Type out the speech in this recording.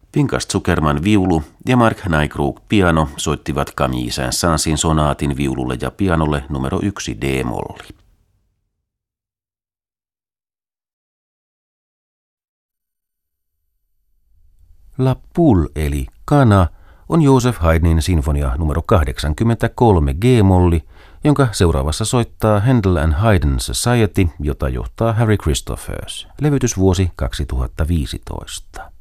Pinkas Zuckerman viulu ja Mark Nykrug piano soittivat Camille Saint-Saënsin sonaatin viululle ja pianolle numero 1 D-molli. La Poule eli kana on Joseph Haydnin sinfonia numero 83 G-molli, jonka seuraavassa soittaa Handel and Haydn Society, jota johtaa Harry Christophers. Levytysvuosi 2015.